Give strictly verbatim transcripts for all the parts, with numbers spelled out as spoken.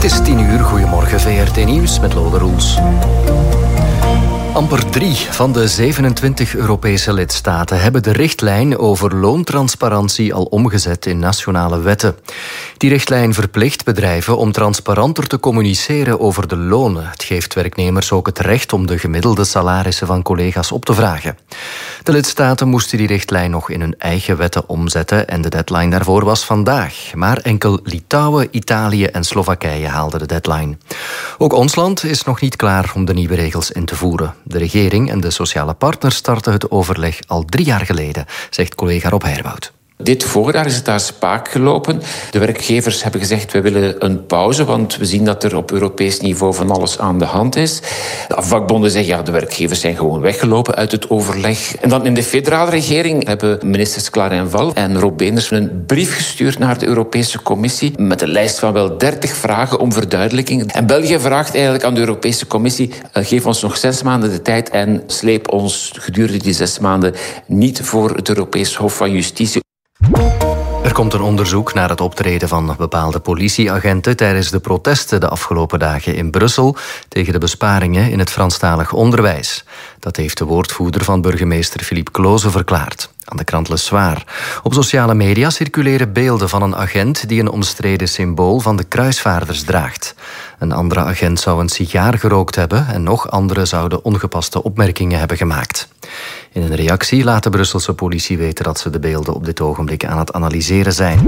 Het is tien uur, goedemorgen V R T Nieuws met Lode Roels. Amper drie van de zevenentwintig Europese lidstaten hebben de richtlijn over loontransparantie al omgezet in nationale wetten. Die richtlijn verplicht bedrijven om transparanter te communiceren over de lonen. Het geeft werknemers ook het recht om de gemiddelde salarissen van collega's op te vragen. De lidstaten moesten die richtlijn nog in hun eigen wetten omzetten en de deadline daarvoor was vandaag. Maar enkel Litouwen, Italië en Slowakije haalden de deadline. Ook ons land is nog niet klaar om de nieuwe regels in te voeren. De regering en de sociale partners starten het overleg al drie jaar geleden, zegt collega Rob Heerwoud. Dit voorjaar is het daar spaak gelopen. De werkgevers hebben gezegd, we willen een pauze, want we zien dat er op Europees niveau van alles aan de hand is. De vakbonden zeggen, ja, de werkgevers zijn gewoon weggelopen uit het overleg. En dan in de federale regering hebben ministers Clarijn Val en Rob Beenders een brief gestuurd naar de Europese Commissie met een lijst van wel dertig vragen om verduidelijking. En België vraagt eigenlijk aan de Europese Commissie, geef ons nog zes maanden de tijd en sleep ons gedurende die zes maanden niet voor het Europees Hof van Justitie. Er komt een onderzoek naar het optreden van bepaalde politieagenten tijdens de protesten de afgelopen dagen in Brussel tegen de besparingen in het Franstalig onderwijs. Dat heeft de woordvoerder van burgemeester Philippe Cloze verklaard aan de krant Le Soir. Op sociale media circuleren beelden van een agent die een omstreden symbool van de kruisvaarders draagt. Een andere agent zou een sigaar gerookt hebben en nog anderen zouden ongepaste opmerkingen hebben gemaakt. In een reactie laat de Brusselse politie weten dat ze de beelden op dit ogenblik aan het analyseren zijn.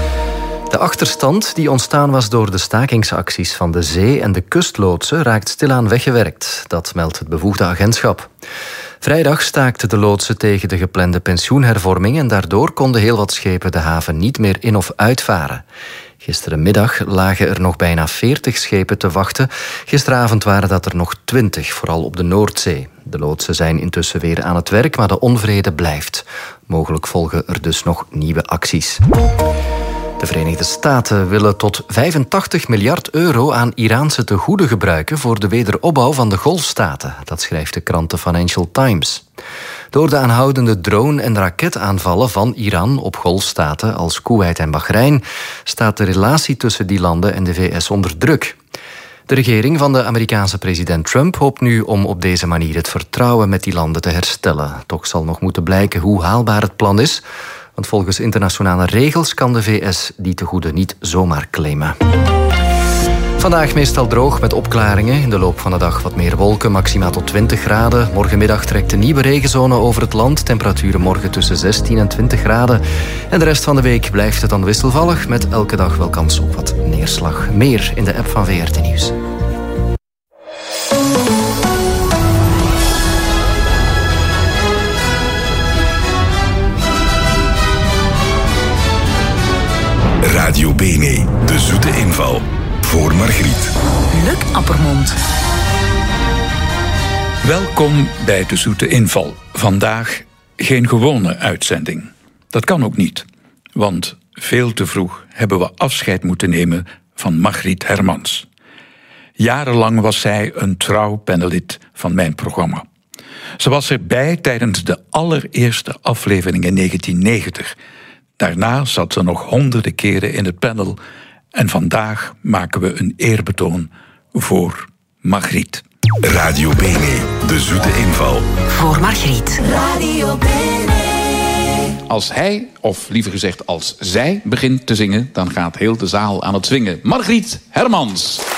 De achterstand die ontstaan was door de stakingsacties van de zee- en de kustloodsen raakt stilaan weggewerkt. Dat meldt het bevoegde agentschap. Vrijdag staakten de loodsen tegen de geplande pensioenhervorming en daardoor konden heel wat schepen de haven niet meer in- of uitvaren. Gisterenmiddag lagen er nog bijna veertig schepen te wachten. Gisteravond waren dat er nog twintig, vooral op de Noordzee. De loodsen zijn intussen weer aan het werk, maar de onvrede blijft. Mogelijk volgen er dus nog nieuwe acties. De Verenigde Staten willen tot vijfentachtig miljard euro aan Iraanse tegoeden gebruiken voor de wederopbouw van de Golfstaten. Dat schrijft de krant The Financial Times. Door de aanhoudende drone- en raketaanvallen van Iran op Golfstaten als Koeweit en Bahrein staat de relatie tussen die landen en de V S onder druk. De regering van de Amerikaanse president Trump hoopt nu om op deze manier het vertrouwen met die landen te herstellen. Toch zal nog moeten blijken hoe haalbaar het plan is, want volgens internationale regels kan de V S die tegoeden niet zomaar claimen. Vandaag meestal droog met opklaringen. In de loop van de dag wat meer wolken, maximaal tot twintig graden. Morgenmiddag trekt een nieuwe regenzone over het land. Temperaturen morgen tussen zestien en twintig graden. En de rest van de week blijft het dan wisselvallig, met elke dag wel kans op wat neerslag. Meer in de app van V R T Nieuws. Radio Bene, de zoete inval. Voor Margriet. Luc Appermond. Welkom bij de zoete inval. Vandaag geen gewone uitzending. Dat kan ook niet, want veel te vroeg hebben we afscheid moeten nemen van Margriet Hermans. Jarenlang was zij een trouw panelid van mijn programma. Ze was erbij tijdens de allereerste aflevering in negentien negentig. Daarna zat ze nog honderden keren in het panel. En vandaag maken we een eerbetoon voor Margriet. Radio Bene, de zoete inval. Voor Margriet. Radio Bene. Als hij, of liever gezegd als zij, begint te zingen, dan gaat heel de zaal aan het zwingen. Margriet Hermans.